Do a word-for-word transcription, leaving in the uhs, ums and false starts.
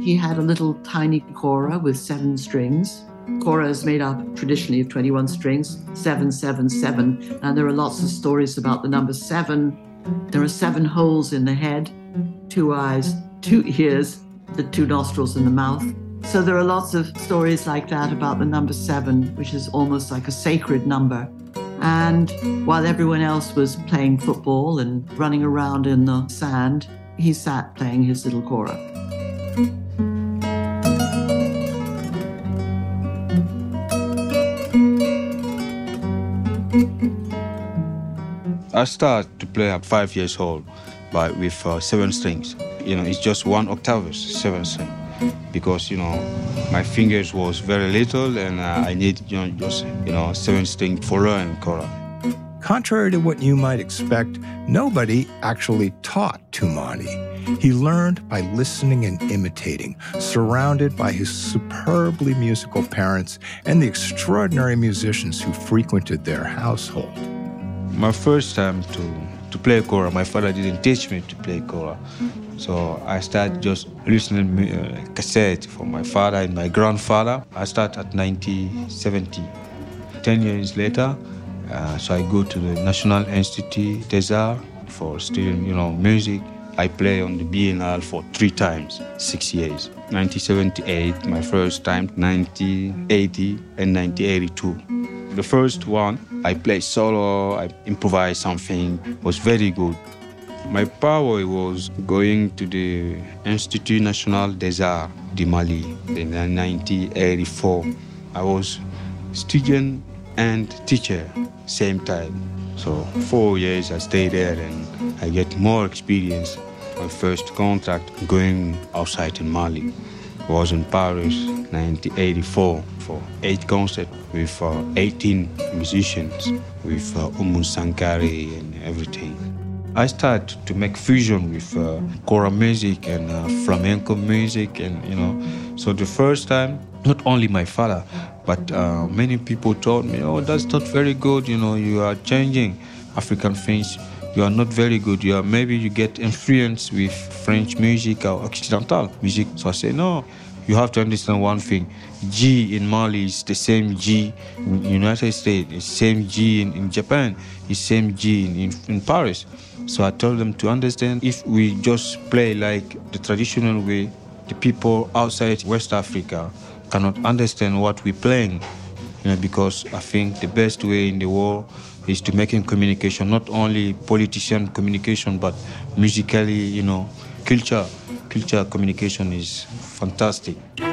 he had a little tiny kora with seven strings. Kora is made up traditionally of twenty-one strings, seven, seven, seven. And there are lots of stories about the number seven. There are seven holes in the head, two eyes, two ears, the two nostrils in the mouth. So there are lots of stories like that about the number seven, which is almost like a sacred number. And while everyone else was playing football and running around in the sand, he sat playing his little kora. I started to play at five years old, but with uh, seven strings. You know, it's just one octave, seven strings, because you know my fingers was very little, and uh, I need you know just you know seven strings for learning kora. Contrary to what you might expect, nobody actually taught Toumani. He learned by listening and imitating, surrounded by his superbly musical parents and the extraordinary musicians who frequented their household. My first time to, to play kora, my father didn't teach me to play kora. So I started just listening to uh, cassette from my father and my grandfather. I started at nineteen seventy. Ten years later, uh, so I go to the National Institut des Arts for studying, you know, music. I play on the Biennale for three times, six years. nineteen seventy-eight, my first time, nineteen eighty and nineteen eighty-two. The first one, I played solo, I improvised something, was very good. My power was going to the Institut National des Arts de Mali in nineteen eighty-four. I was student and teacher same time. So four years I stayed there and I get more experience. My first contract going outside in Mali was in Paris, nineteen eighty-four, for eight concerts with uh, eighteen musicians, with uh, Oumou Sankari and everything. I started to make fusion with uh, kora music and uh, flamenco music, and you know, so the first time, not only my father, but uh, many people told me, oh, that's not very good, you know, you are changing African things. You are not very good. You are maybe you get influence with French music or Occidental music. So I say, no, you have to understand one thing. G in Mali is the same G in the United States. It's the same G in, in Japan. It's the same G in, in, in Paris. So I told them to understand, if we just play like the traditional way, the people outside West Africa cannot understand what we're playing. You know, because I think the best way in the world is to make communication, not only politician communication, but musically, you know, culture, culture communication is fantastic.